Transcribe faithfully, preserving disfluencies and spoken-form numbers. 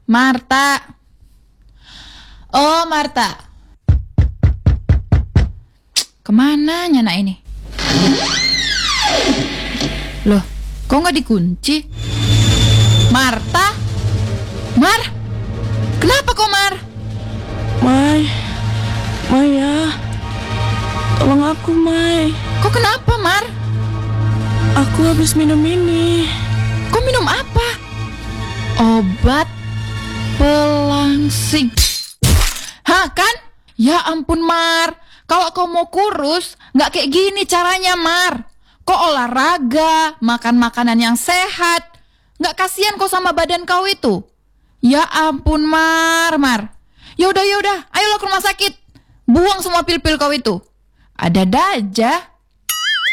Marta. Oh, Marta. Kemana nyana ini? Loh, kok nggak dikunci? Marta? Mar? Kenapa kok, Mar? Mai, Maya, tolong aku, Mai. Kok kenapa, Mar? Aku habis minum ini. Kok minum apa? Obat pelangsing. Hah, kan? Ya ampun, Mar. Kalau kau mau kurus, nggak kayak gini caranya, Mar. Kok olahraga, makan makanan yang sehat. Nggak kasihan kau sama badan kau itu? Ya ampun, Mar, Mar. Yaudah, yaudah, ayolah ke rumah sakit. Buang semua pil-pil kau itu. Ada-ada aja.